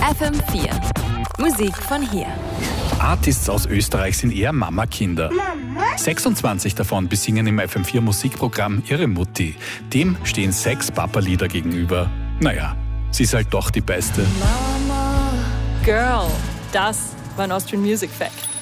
FM4 Musik von hier. Artists aus Österreich sind eher Mama-Kinder. 26 davon besingen im FM4 Musikprogramm ihre Mutti. Dem stehen 6 Papa-Lieder gegenüber. Naja, sie ist halt doch die Beste. Mama, Girl, das war ein Austrian Music Fact.